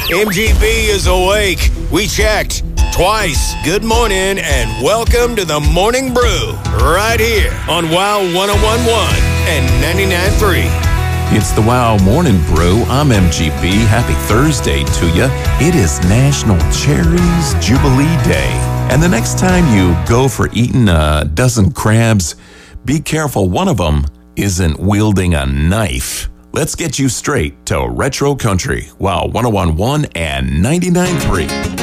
MGB is awake. We checked twice. Good morning and welcome to the Morning Brew right here on WOW 1011 and 99.3. It's the WOW Morning Brew. I'm MGB. Happy Thursday to you. It is National Cherries Jubilee Day. And the next time you go for eating a dozen crabs, be careful one of them isn't wielding a knife. Let's get you straight to Retro Country. WOW 1011 and 99.3.